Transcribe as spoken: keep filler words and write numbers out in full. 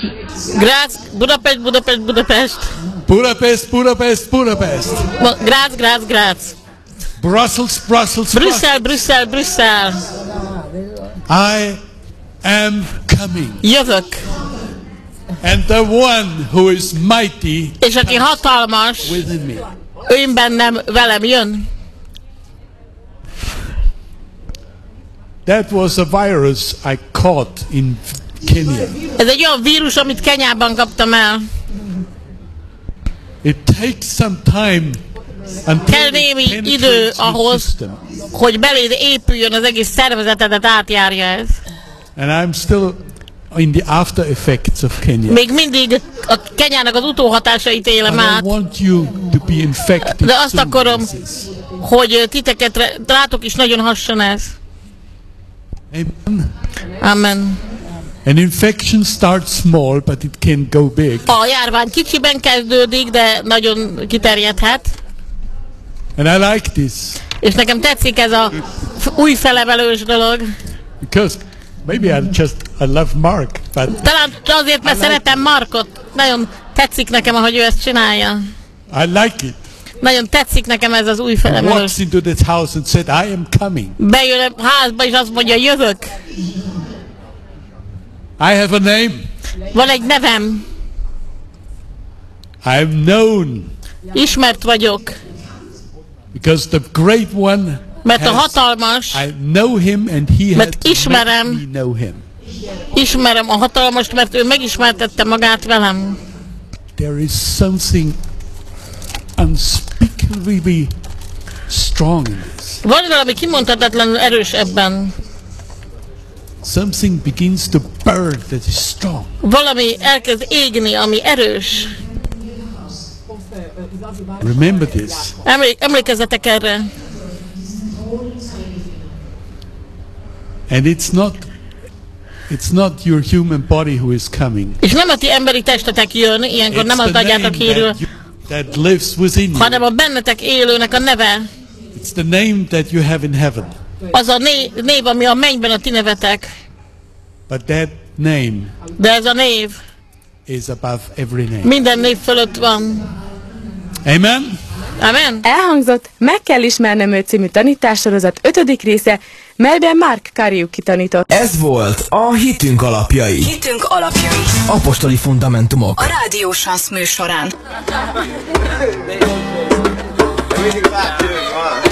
Graz, Budapest, Budapest, Budapest. Budapest, Budapest, Budapest. Graz, Graz, Graz. Brussels, Brussels, Brüsszel, Brüsszel, Brüsszel. I am coming. Jövök. And the one who is mighty és aki hatalmas, within me. Én bennem, velem jön. That was a virus I caught in Kenya. Ez egy olyan vírus, amit Kenyában kaptam el. It takes some time kell némi idő ahhoz, hogy beléd épüljön az egész szervezetedet, átjárja ez. And I'm still in the after effects of Kenya. Még mindig a Kenyának az utóhatásait élem át. I want you to be infected. De azt akarom, hogy titeket rátok is nagyon hasson ez. Amen. Amen. An infection starts small, but it can go big. A járvány kicsiben kezdődik, de nagyon kiterjedhet. And I like this. És nekem tetszik ez a új felemelős dolog. Because maybe I just I love Mark, but talán azért, mert szeretem Markot. Nagyon tetszik nekem, ahogy ő ezt csinálja. I like it. Nagyon tetszik nekem ez az új felemelős. Walks into this house and said, I am coming. Bejön a házba és azt mondja, jövök. I have a name. Van egy nevem. I am known. Ismert vagyok. Because the great one mert a hatalmas, I know him and he mert ismerem, me know him. Ismerem a hatalmast, mert ő megismertette magát velem. There is something unspeakably strong in this. Van valami kimondhatatlanul erős ebben. Something begins to burn that is strong. Valami elkezd égni, ami erős. Remember this. Emlék, emlékezzetek erre. And it's not it's not your human body who is coming. És nem a ti emberi testetek jön, ilyenkor nem azt adjátok hírül, that lives within you. hanem a bennetek élőnek a neve. It's the name that you have in heaven. Az a né, név, ami a mennyben a ti nevetek. But that name De ez a név is above every name. Minden név fölött van. Amen. Amen. Elhangzott Meg kell ismernem őt című tanítássorozat ötödik része, melyben Mark Kariuki tanított. Ez volt a Hitünk alapjai. Hitünk alapjai. Apostoli fundamentumok. A Rádió Sansz műsorán.